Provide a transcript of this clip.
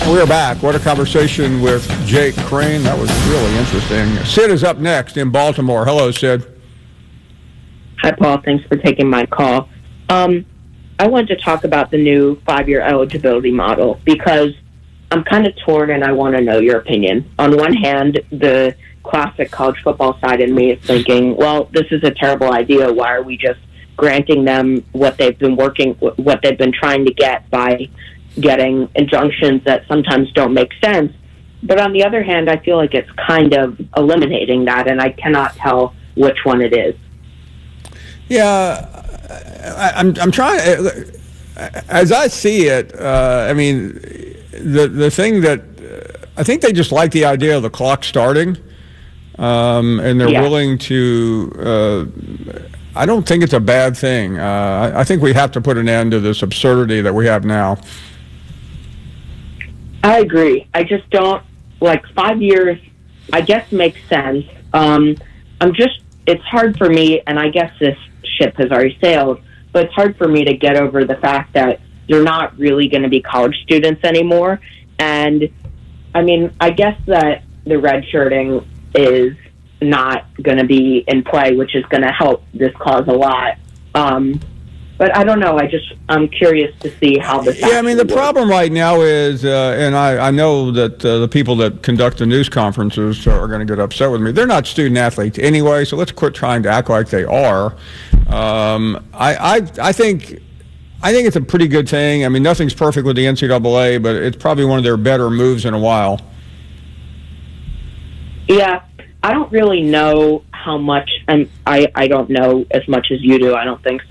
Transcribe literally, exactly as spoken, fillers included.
We're back. What a conversation with Jake Crane. That was really interesting. Sid is up next in Baltimore. Hello, Sid. Hi, Paul. Thanks for taking my call. Um, I wanted to talk about the new five-year eligibility model because I'm kind of torn and I want to know your opinion. On one hand, the classic college football side in me is thinking, well, this is a terrible idea. Why are we just granting them what they've been working, what they've been trying to get by getting injunctions that sometimes don't make sense? But on the other hand, I feel like it's kind of eliminating that, and I cannot tell which one it is. Yeah, I, I'm. I'm trying. As I see it, uh, I mean, the the thing that uh, I think they just like the idea of the clock starting, um, and they're yeah. willing to. Uh, I don't think it's a bad thing. Uh, I, I think we have to put an end to this absurdity that we have now. I agree. I just don't like five years. I guess makes sense. Um, I'm just. It's hard for me, and I guess this ship has already sailed. But it's hard for me to get over the fact that they're not really going to be college students anymore. And I mean, I guess that the redshirting is not going to be in play, which is going to help this cause a lot. Um, But I don't know. I just, I'm curious to see how this Yeah, I mean, the works. problem right now is, uh, and I, I know that uh, the people that conduct the news conferences are going to get upset with me. They're not student athletes anyway, so let's quit trying to act like they are. Um, I, I, I think, I think it's a pretty good thing. I mean, nothing's perfect with the N C double A, but it's probably one of their better moves in a while. Yeah, I don't really know how much, and I, I don't know as much as you do. I don't think so.